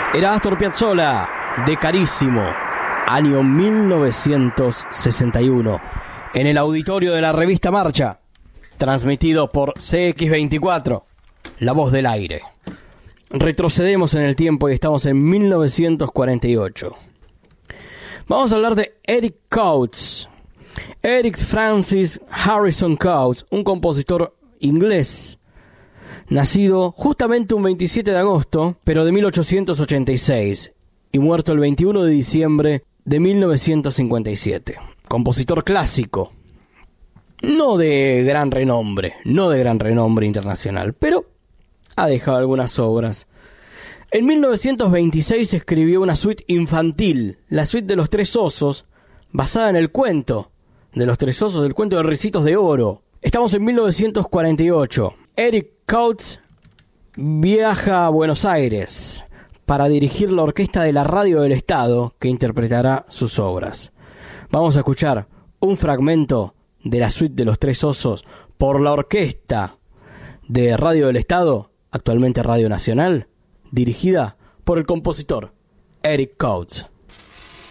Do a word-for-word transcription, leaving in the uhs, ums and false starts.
Era Astor Piazzolla, de Carísimo, año mil novecientos sesenta y uno, en el auditorio de la revista Marcha, transmitido por C X veinticuatro, La Voz del Aire. Retrocedemos en el tiempo y estamos en mil novecientos cuarenta y ocho. Vamos a hablar de Eric Coates. Eric Francis Harrison Coates, un compositor inglés, nacido justamente un veintisiete de agosto, pero de mil ochocientos ochenta y seis, y muerto el veintiuno de diciembre de mil novecientos cincuenta y siete. Compositor clásico, no de gran renombre, no de gran renombre internacional, pero ha dejado algunas obras. En mil novecientos veintiséis escribió una suite infantil, la suite de los Tres Osos, basada en el cuento de los Tres Osos, del cuento de Ricitos de Oro. Estamos en mil novecientos cuarenta y ocho. Eric Coates viaja a Buenos Aires para dirigir la orquesta de la Radio del Estado que interpretará sus obras. Vamos a escuchar un fragmento de la suite de los Tres Osos por la orquesta de Radio del Estado, actualmente Radio Nacional, dirigida por el compositor Eric Coates.